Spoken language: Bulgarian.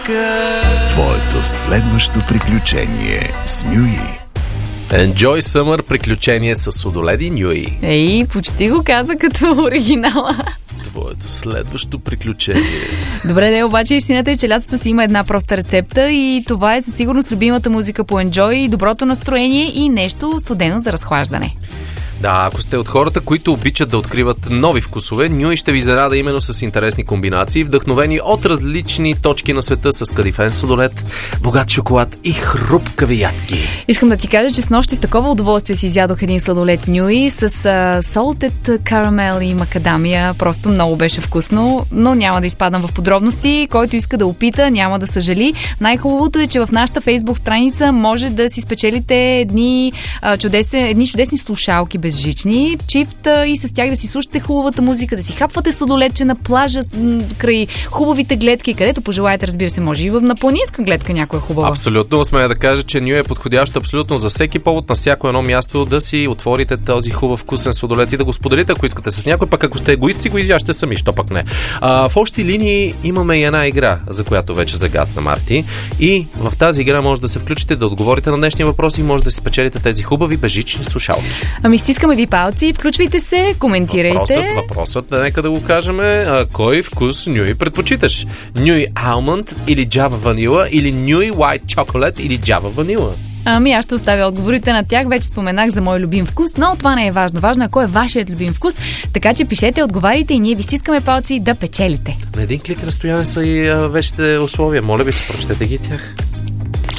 Твоето следващо приключение с Нюи. Enjoy Summer, приключение с Сладоледи Нюи. Ей, почти го каза като оригинала. Твоето следващо приключение. Добре, обаче истината е, че лятото си има една проста рецепта и това е със сигурност любимата музика по Enjoy, доброто настроение и нещо студено за разхлаждане. Да, ако сте от хората, които обичат да откриват нови вкусове, Нюи ще ви изненада именно с интересни комбинации, вдъхновени от различни точки на света с кадифен сладолед, богат шоколад и хрупкави ядки. Искам да ти кажа, че снощи с такова удоволствие си изядох един сладолед Нюи с salted карамел и макадамия. Просто много беше вкусно, но няма да изпадам в подробности. Който иска да опита, няма да съжали. Най-хубавото е, че в нашата Фейсбук страница може да си спечелите едни чудесни слушалки безжични, чифт и с тях да си слушате хубавата музика, да си хапвате сладоледче на плажа край хубавите гледки, където пожелаете, разбира се, може и на планинска гледка някоя хубава. Абсолютно, смея да кажа, че Нюи е подходящо абсолютно за всеки повод, на всяко едно място да си отворите този хубав вкусен сладолед и да го споделите, ако искате с някой, пък ако сте егоисти, го изяжте сами, що пък не. В общи линии имаме и една игра, за която вече загадна Марти, и в тази игра може да се включите, да отговорите на днешния въпрос и може да си спечелите тези хубави безжични слушалки. Стискаме ви палци, включвайте се, коментирайте. Въпросът, нека да го кажем, кой вкус Нюи предпочиташ? Нюи Алмонд или Java Vanilla или Нюи White Chocolate или Java Vanilla? Аз ще оставя отговорите на тях. Вече споменах за мой любим вкус, но това не е важно. Важно е кой е вашият любим вкус. Така че пишете, отговаряйте и ние ви стискаме палци да печелите. На един клик разстояние са и вечните условия. Моля ви се, прочетете ги тях.